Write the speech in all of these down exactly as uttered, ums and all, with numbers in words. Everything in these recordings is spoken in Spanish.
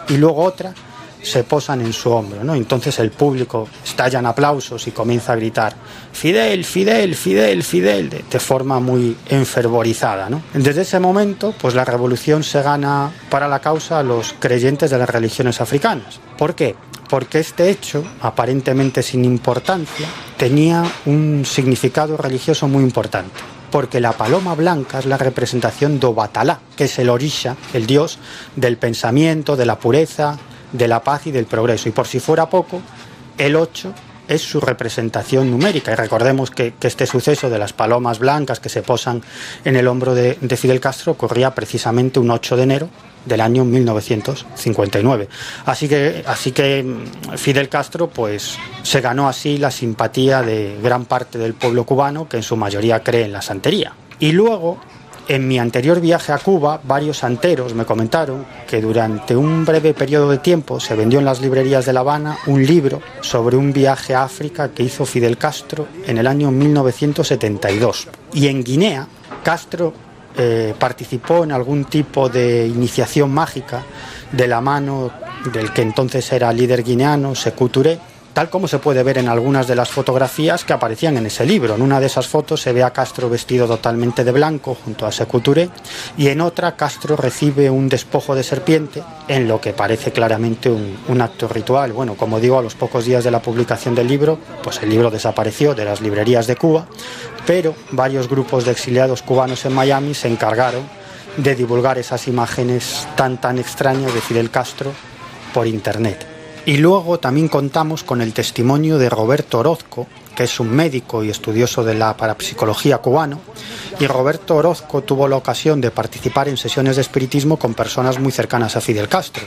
y luego otra se posan en su hombro, ¿no? Entonces el público estalla en aplausos y comienza a gritar Fidel, Fidel, Fidel, Fidel, de, de forma muy enfervorizada, ¿no? Desde ese momento, pues la revolución se gana para la causa a los creyentes de las religiones africanas. ¿Por qué? Porque este hecho, aparentemente sin importancia, tenía un significado religioso muy importante. Porque la paloma blanca es la representación de Obatalá, que es el orisha, el dios del pensamiento, de la pureza, de la paz y del progreso. Y por si fuera poco, el ocho es su representación numérica. Y recordemos que, que este suceso de las palomas blancas que se posan en el hombro de, de Fidel Castro ocurría precisamente un ocho de enero del año mil novecientos cincuenta y nueve. Así que, así que Fidel Castro pues, se ganó así la simpatía de gran parte del pueblo cubano, que en su mayoría cree en la santería. Y luego, en mi anterior viaje a Cuba, varios santeros me comentaron que durante un breve periodo de tiempo se vendió en las librerías de La Habana un libro sobre un viaje a África que hizo Fidel Castro en el año mil novecientos setenta y dos. Y en Guinea, Castro eh, participó en algún tipo de iniciación mágica de la mano del que entonces era líder guineano, Sékou Touré, tal como se puede ver en algunas de las fotografías que aparecían en ese libro. En una de esas fotos se ve a Castro vestido totalmente de blanco junto a Sékou Touré, y en otra Castro recibe un despojo de serpiente en lo que parece claramente un, un acto ritual. Bueno, como digo, a los pocos días de la publicación del libro, pues el libro desapareció de las librerías de Cuba, pero varios grupos de exiliados cubanos en Miami se encargaron de divulgar esas imágenes tan tan extrañas de Fidel Castro por internet. Y luego también contamos con el testimonio de Roberto Orozco, que es un médico y estudioso de la parapsicología cubano, y Roberto Orozco tuvo la ocasión de participar en sesiones de espiritismo con personas muy cercanas a Fidel Castro,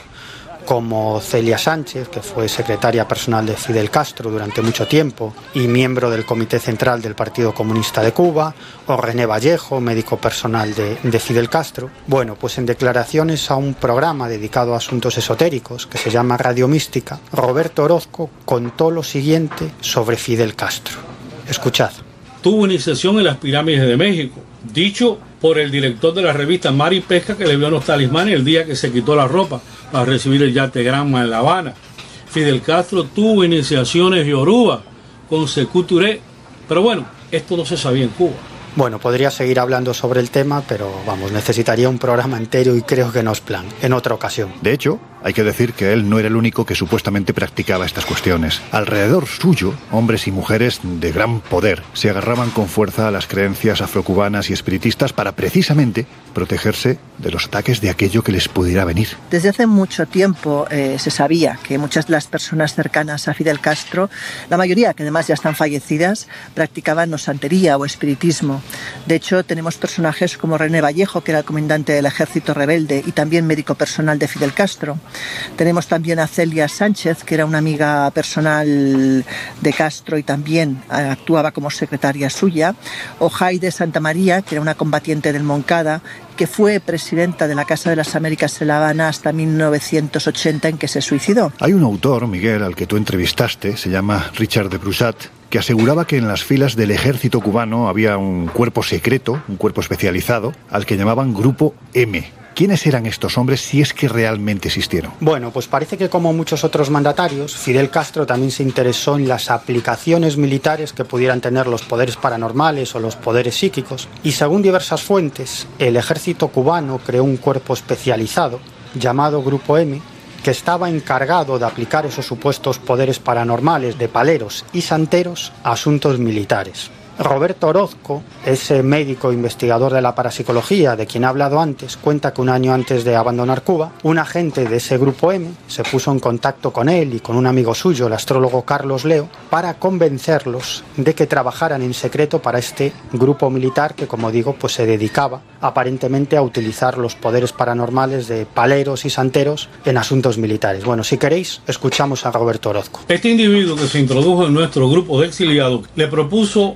como Celia Sánchez, que fue secretaria personal de Fidel Castro durante mucho tiempo y miembro del Comité Central del Partido Comunista de Cuba, o René Vallejo, médico personal de, de Fidel Castro. Bueno, pues en declaraciones a un programa dedicado a asuntos esotéricos que se llama Radio Mística, Roberto Orozco contó lo siguiente sobre Fidel Castro. Escuchad. Tuvo iniciación en las pirámides de México, dicho por el director de la revista Mar y Pesca, que le vio los talismanes el día que se quitó la ropa para recibir el yate Granma en La Habana. Fidel Castro tuvo iniciaciones yoruba con Sékou Touré, pero bueno, esto no se sabía en Cuba. Bueno, podría seguir hablando sobre el tema, pero vamos, necesitaría un programa entero y creo que no es plan, en otra ocasión. De hecho, hay que decir que él no era el único que supuestamente practicaba estas cuestiones. Alrededor suyo, hombres y mujeres de gran poder se agarraban con fuerza a las creencias afrocubanas y espiritistas para precisamente protegerse de los ataques de aquello que les pudiera venir. Desde hace mucho tiempo eh, se sabía que muchas de las personas cercanas a Fidel Castro, la mayoría que además ya están fallecidas, practicaban o santería o espiritismo. De hecho, tenemos personajes como René Vallejo, que era el comandante del ejército rebelde y también médico personal de Fidel Castro. Tenemos también a Celia Sánchez, que era una amiga personal de Castro y también actuaba como secretaria suya, o Jaide Santamaría, que era una combatiente del Moncada, que fue presidenta de la Casa de las Américas en La Habana hasta mil novecientos ochenta, en que se suicidó. Hay un autor, Miguel, al que tú entrevistaste, se llama Richard de Brusat, que aseguraba que en las filas del ejército cubano había un cuerpo secreto, un cuerpo especializado, al que llamaban Grupo M. ¿Quiénes eran estos hombres si es que realmente existieron? Bueno, pues parece que como muchos otros mandatarios, Fidel Castro también se interesó en las aplicaciones militares que pudieran tener los poderes paranormales o los poderes psíquicos, y según diversas fuentes, el ejército cubano creó un cuerpo especializado llamado Grupo M, que estaba encargado de aplicar esos supuestos poderes paranormales de paleros y santeros a asuntos militares. Roberto Orozco, ese médico investigador de la parapsicología de quien he hablado antes, cuenta que un año antes de abandonar Cuba, un agente de ese Grupo M se puso en contacto con él y con un amigo suyo, el astrólogo Carlos Leo, para convencerlos de que trabajaran en secreto para este grupo militar que, como digo, pues se dedicaba aparentemente a utilizar los poderes paranormales de paleros y santeros en asuntos militares. Bueno, si queréis, escuchamos a Roberto Orozco. Este individuo que se introdujo en nuestro grupo de exiliados le propuso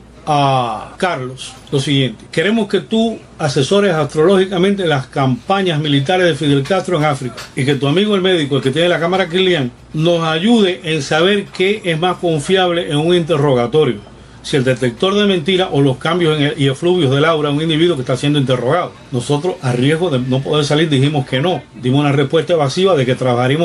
a Carlos lo siguiente: queremos que tú asesores astrológicamente las campañas militares de Fidel Castro en África y que tu amigo el médico, el que tiene la cámara Kirlian, nos ayude en saber qué es más confiable en un interrogatorio, si el detector de mentiras o los cambios en el, y efluvios del aura de un individuo que está siendo interrogado. Nosotros, a riesgo de no poder salir, dijimos que no, dimos una respuesta evasiva de que trabajaríamos